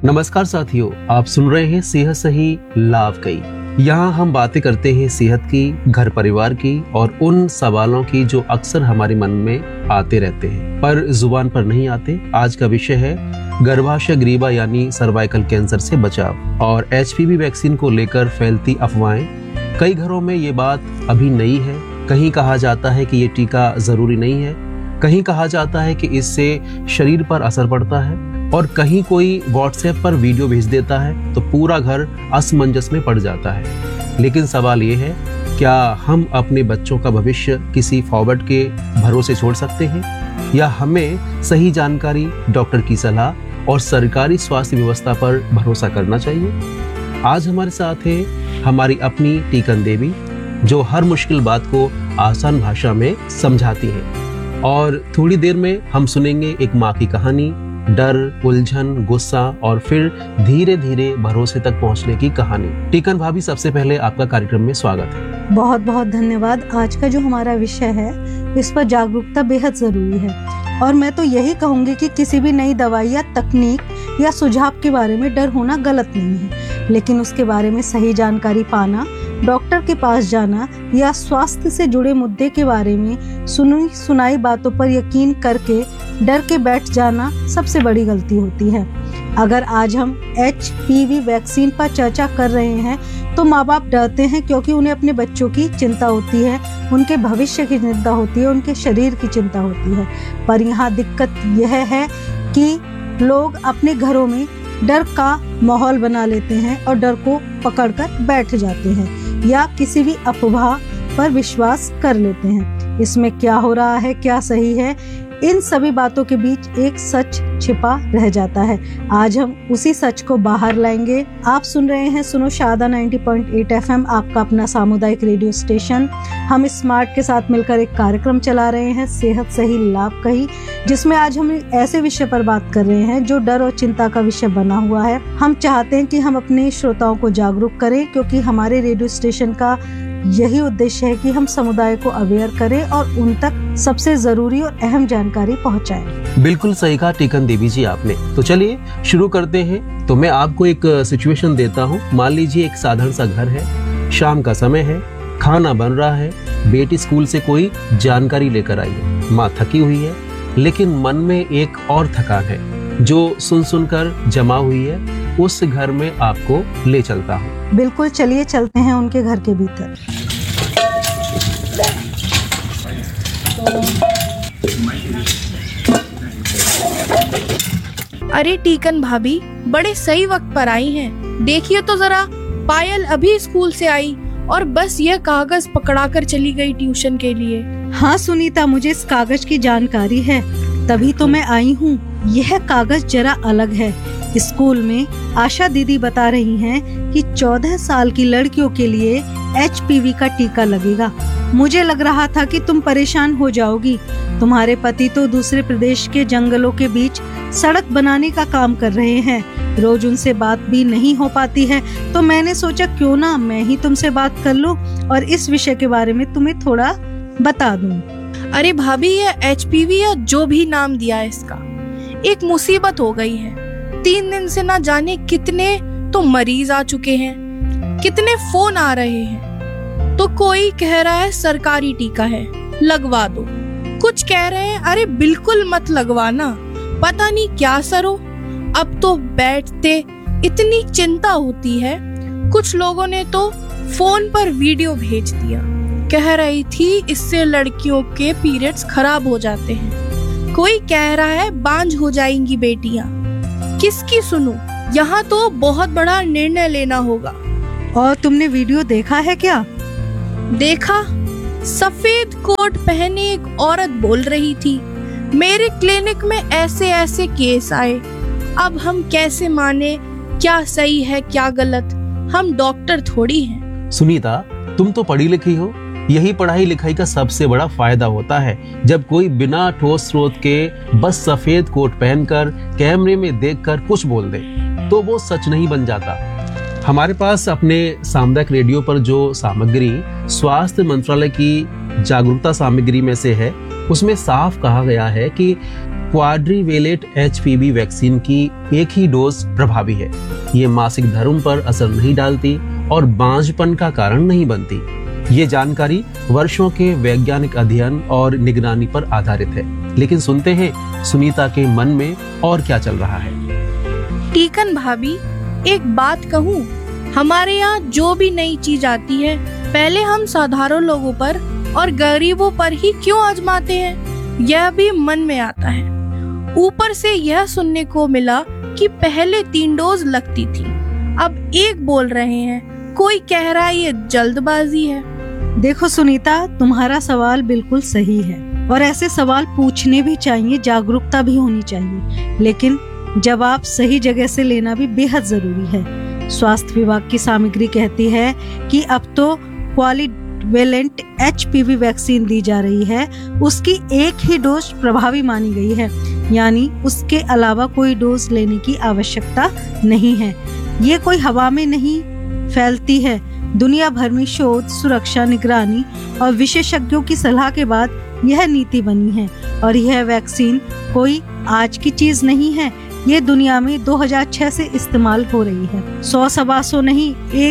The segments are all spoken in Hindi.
नमस्कार साथियों, आप सुन रहे हैं सेहत सही लाभ कई। यहाँ हम बातें करते हैं सेहत की, घर परिवार की और उन सवालों की जो अक्सर हमारे मन में आते रहते हैं पर जुबान पर नहीं आते। आज का विषय है गर्भाशय ग्रीवा यानी सर्वाइकल कैंसर से बचाव और HPV वैक्सीन को लेकर फैलती अफवाहें। कई घरों में ये बात अभी नई है। कहीं कहा जाता है कि ये टीका जरूरी नहीं है, कहीं कहा जाता है कि इससे शरीर पर असर पड़ता है और कहीं कोई व्हाट्सएप पर वीडियो भेज देता है तो पूरा घर असमंजस में पड़ जाता है। लेकिन सवाल ये है, क्या हम अपने बच्चों का भविष्य किसी फॉरवर्ड के भरोसे छोड़ सकते हैं या हमें सही जानकारी, डॉक्टर की सलाह और सरकारी स्वास्थ्य व्यवस्था पर भरोसा करना चाहिए? आज हमारे साथ है हमारी अपनी टीकन देवी, जो हर मुश्किल बात को आसान भाषा में समझाती है। और थोड़ी देर में हम सुनेंगे एक माँ की कहानी, डर, उलझन, गुस्सा और फिर धीरे धीरे भरोसे तक पहुंचने की कहानी। टीकन भाभी, सबसे पहले आपका कार्यक्रम में स्वागत है। बहुत बहुत धन्यवाद। आज का जो हमारा विषय है इस पर जागरूकता बेहद जरूरी है और मैं तो यही कहूंगी कि किसी भी नई दवाई या तकनीक या सुझाव के बारे में डर होना गलत नहीं है, लेकिन उसके बारे में सही जानकारी पाना, डॉक्टर के पास जाना या स्वास्थ्य से जुड़े मुद्दे के बारे में सुनी सुनाई बातों पर यकीन करके डर के बैठ जाना सबसे बड़ी गलती होती है। अगर आज हम HPV वैक्सीन पर चर्चा कर रहे हैं तो माँ बाप डरते हैं क्योंकि उन्हें अपने बच्चों की चिंता होती है, उनके भविष्य की चिंता होती है, उनके शरीर की चिंता होती है। पर यहाँ दिक्कत यह है कि लोग अपने घरों में डर का माहौल बना लेते हैं और डर को पकड़कर बैठ जाते हैं या किसी भी अफवाह पर विश्वास कर लेते हैं। इसमें क्या हो रहा है, क्या सही है, इन सभी बातों के बीच एक सच छिपा रह जाता है। आज हम उसी सच को बाहर लाएंगे। आप सुन रहे हैं सुनो शारदा 90.8 FM, आपका अपना सामुदायिक रेडियो स्टेशन। हम स्मार्ट के साथ मिलकर एक कार्यक्रम चला रहे हैं, सेहत सही लाभ कही, जिसमें आज हम ऐसे विषय पर बात कर रहे हैं जो डर और चिंता का विषय बना हुआ है। हम चाहते हैं कि हम अपने श्रोताओं को जागरूक करें, क्योंकि हमारे रेडियो स्टेशन का यही उद्देश्य है कि हम समुदाय को अवेयर करें और उन तक सबसे जरूरी और अहम जानकारी पहुंचाएं। बिल्कुल सही कहा टीकन देवी जी आपने। तो चलिए शुरू करते हैं। तो मैं आपको एक सिचुएशन देता हूँ। मान लीजिए एक साधारण सा घर है, शाम का समय है, खाना बन रहा है, बेटी स्कूल से कोई जानकारी लेकर आई है, माँ थकी हुई है, लेकिन मन में एक और थकान है जो सुन सुनकर जमा हुई है। उस घर में आपको ले चलता हूँ। बिल्कुल, चलिए चलते हैं उनके घर के भीतर। अरे टीकन भाभी, बड़े सही वक्त पर आई हैं। देखिए तो जरा, पायल अभी स्कूल से आई और बस यह कागज पकड़ाकर चली गई ट्यूशन के लिए। हाँ सुनीता, मुझे इस कागज की जानकारी है, तभी तो मैं आई हूँ। यह कागज जरा अलग है। स्कूल में आशा दीदी बता रही हैं कि 14 साल की लड़कियों के लिए HPV का टीका लगेगा। मुझे लग रहा था कि तुम परेशान हो जाओगी। तुम्हारे पति तो दूसरे प्रदेश के जंगलों के बीच सड़क बनाने का काम कर रहे हैं, रोज उनसे बात भी नहीं हो पाती है, तो मैंने सोचा क्यों ना मैं ही तुमसे बात कर लूं और इस विषय के बारे में तुम्हें थोड़ा बता दूं। अरे भाभी, यह HPV या जो भी नाम दिया है इसका, एक मुसीबत हो गई है। 3 दिन से ना जाने कितने तो मरीज आ चुके हैं, कितने फोन आ रहे हैं। तो कोई कह रहा है सरकारी टीका है, लगवा दो। कुछ कह रहे हैं अरे बिल्कुल मत लगवाना, पता नहीं क्या असर हो। अब तो बैठते इतनी चिंता होती है। कुछ लोगों ने तो फोन पर वीडियो भेज दिया, कह रही थी इससे लड़कियों के पीरियड्स खराब हो जाते हैं। कोई कह रहा है बांझ हो जाएंगी बेटियां। किसकी सुनूं? यहाँ तो बहुत बड़ा निर्णय लेना होगा। और तुमने वीडियो देखा है क्या? देखा, सफेद कोट पहने एक औरत बोल रही थी मेरे क्लिनिक में ऐसे ऐसे केस आए। अब हम कैसे माने क्या सही है क्या गलत? हम डॉक्टर थोड़ी हैं। सुनीता, तुम तो पढ़ी लिखी हो। यही पढ़ाई लिखाई का सबसे बड़ा फायदा होता है। जब कोई बिना ठोस स्रोत के बस सफेद कोट पहनकर कैमरे में देखकर कुछ बोल दे तो वो सच नहीं बन जाता। हमारे पास अपने सामुदायिक रेडियो पर जो सामग्री स्वास्थ्य मंत्रालय की जागरूकता सामग्री में से है, उसमें साफ कहा गया है कि क्वाड्रीवेलेट HPV वैक्सीन की एक ही डोज प्रभावी है। ये मासिक धर्म पर असर नहीं डालती और बांझपन का कारण नहीं बनती। ये जानकारी वर्षों के वैज्ञानिक अध्ययन और निगरानी पर आधारित है। लेकिन सुनते हैं सुनीता के मन में और क्या चल रहा है। टीकन भाभी, एक बात कहूँ, हमारे यहाँ जो भी नई चीज आती है पहले हम साधारण लोगों पर और गरीबों पर ही क्यों आजमाते हैं, यह भी मन में आता है। ऊपर से यह सुनने को मिला कि पहले 3 डोज लगती थी, अब 1 बोल रहे हैं। कोई कह रहा है ये जल्दबाजी है। देखो सुनीता, तुम्हारा सवाल बिल्कुल सही है और ऐसे सवाल पूछने भी चाहिए, जागरूकता भी होनी चाहिए, लेकिन जवाब सही जगह से लेना भी बेहद जरूरी है। स्वास्थ्य विभाग की सामग्री कहती है कि अब तो क्वाड्रीवेलेंट HPV वैक्सीन दी जा रही है, उसकी एक ही डोज प्रभावी मानी गई है, यानी उसके अलावा कोई डोज लेने की आवश्यकता नहीं है। ये कोई हवा में नहीं फैलती है। दुनिया भर में शोध, सुरक्षा, निगरानी और विशेषज्ञों की सलाह के बाद यह नीति बनी है और यह वैक्सीन कोई आज की चीज नहीं है। ये दुनिया में 2006 से इस्तेमाल हो रही है। 100 सवा 100 नहीं,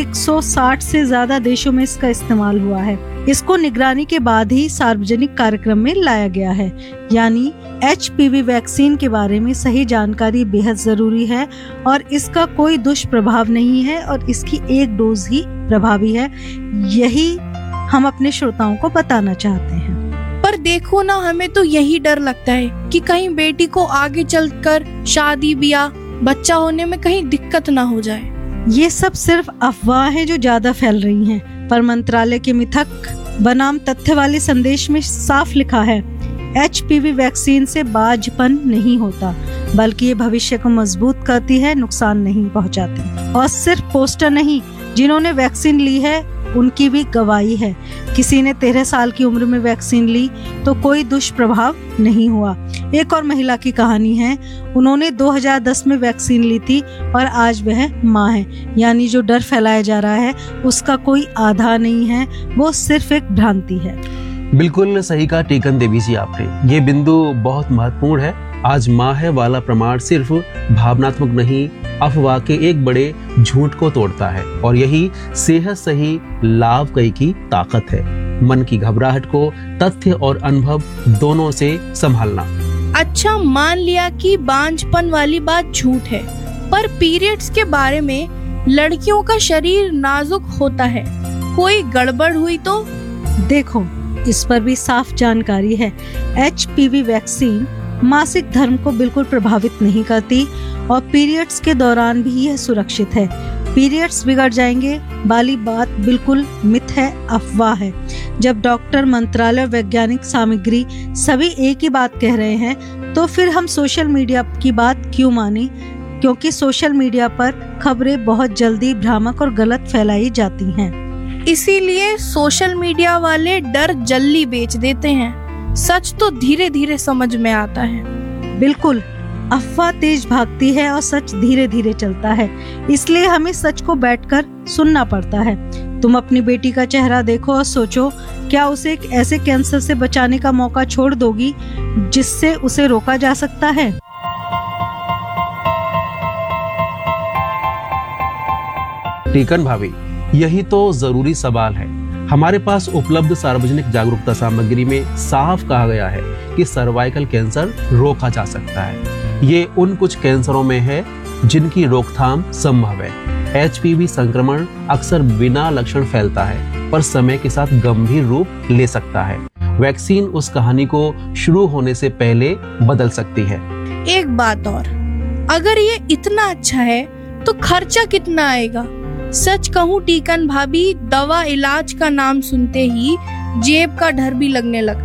160 से ज्यादा देशों में इसका इस्तेमाल हुआ है। इसको निगरानी के बाद ही सार्वजनिक कार्यक्रम में लाया गया है। यानी HPV वैक्सीन के बारे में सही जानकारी बेहद जरूरी है और इसका कोई दुष्प्रभाव नहीं है और इसकी एक डोज ही प्रभावी है। यही हम अपने श्रोताओं को बताना चाहते हैं। पर देखो ना, हमें तो यही डर लगता है कि कहीं बेटी को आगे चलकर शादी ब्याह बच्चा होने में कहीं दिक्कत ना हो जाए। ये सब सिर्फ अफवाह है जो ज्यादा फैल रही हैं, पर मंत्रालय के मिथक बनाम तथ्य वाले संदेश में साफ लिखा है, HPV वैक्सीन से बाझपन नहीं होता, बल्कि ये भविष्य को मजबूत करती है, नुकसान नहीं पहुंचाती। और सिर्फ पोस्टर नहीं, जिन्होंने वैक्सीन ली है उनकी भी गवाही है। किसी ने 13 साल की उम्र में वैक्सीन ली तो कोई दुष्प्रभाव नहीं हुआ। एक और महिला की कहानी है, उन्होंने 2010 में वैक्सीन ली थी और आज वह माँ है। यानी जो डर फैलाया जा रहा है उसका कोई आधार नहीं है, वो सिर्फ एक भ्रांति है। बिल्कुल सही कहा टीकन देवी जी आपने। ये बिंदु बहुत महत्वपूर्ण है। आज माँ है वाला प्रमाण सिर्फ भावनात्मक नहीं, अफवाह के एक बड़े झूठ को तोड़ता है और यही सेहत सही लाभ कई की ताकत है। मन की घबराहट को तथ्य और अनुभव दोनों से संभालना। अच्छा, मान लिया कि बांझपन वाली बात झूठ है, पर पीरियड्स के बारे में लड़कियों का शरीर नाजुक होता है, कोई गड़बड़ हुई तो? देखो, इस पर भी साफ जानकारी है। HPV वैक्सीन मासिक धर्म को बिल्कुल प्रभावित नहीं करती और पीरियड्स के दौरान भी यह सुरक्षित है। पीरियड्स बिगड़ जाएंगे वाली बात बिल्कुल मिथ है, अफवाह है। जब डॉक्टर, मंत्रालय और वैज्ञानिक सामग्री सभी एक ही बात कह रहे हैं तो फिर हम सोशल मीडिया की बात क्यों माने? क्योंकि सोशल मीडिया पर खबरें बहुत जल्दी भ्रामक और गलत फैलाई जाती हैं। इसीलिए सोशल मीडिया वाले डर जल्दी बेच देते हैं, सच तो धीरे धीरे समझ में आता है। बिल्कुल, अफवाह तेज भागती है और सच धीरे धीरे चलता है, इसलिए हमें सच को बैठकर सुनना पड़ता है। तुम अपनी बेटी का चेहरा देखो और सोचो, क्या उसे एक ऐसे कैंसर से बचाने का मौका छोड़ दोगी जिससे उसे रोका जा सकता है? टीकन भाभी, यही तो जरूरी सवाल है। हमारे पास उपलब्ध सार्वजनिक जागरूकता सामग्री में साफ कहा गया है कि सर्वाइकल कैंसर रोका जा सकता है। ये उन कुछ कैंसरों में है जिनकी रोकथाम संभव है। HPV संक्रमण अक्सर बिना लक्षण फैलता है, पर समय के साथ गंभीर रूप ले सकता है। वैक्सीन उस कहानी को शुरू होने से पहले बदल सकती है। एक बात और, अगर ये इतना अच्छा है तो खर्चा कितना आएगा? सच कहूँ टीकन भाभी, दवा इलाज का नाम सुनते ही जेब का डर भी लगने लगता